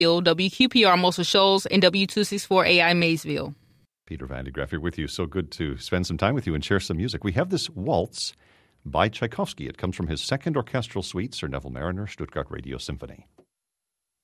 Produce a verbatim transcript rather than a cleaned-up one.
W Q P R Muscle Shoals, and W two sixty-four A I Maysville. Peter Van de Graaff here with you. So good to spend some time with you and share some music. We have this waltz by Tchaikovsky. It comes from his second orchestral suite, Sir Neville Mariner, Stuttgart Radio Symphony.